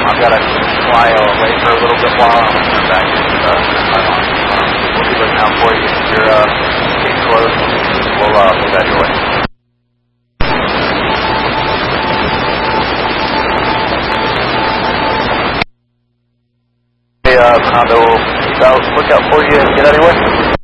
I've got to fly away for a little bit while I'm going to come back and Taiwan. We'll be looking out for you. If you're getting close, we'll that your way. Honda will look out for you and get out of your way.